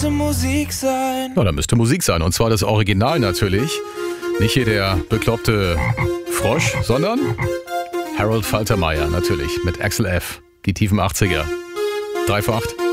müsste Musik sein. Ja, da müsste Musik sein. Und zwar das Original natürlich. Nicht hier der bekloppte Frosch, sondern Harold Faltermeyer natürlich mit Axel F. Die tiefen 80er. 3 vor 8.